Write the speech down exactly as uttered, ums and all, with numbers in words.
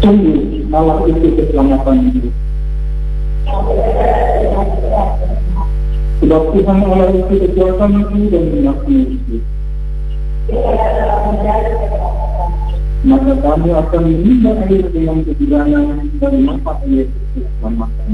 Sungguh Allah itu keselamatan hidup. Sebab Tuhan Allah itu kekuatan itu dan menyakini itu. Maka kamu akan menimba air dengan kebidanan dan mata air keselamatan.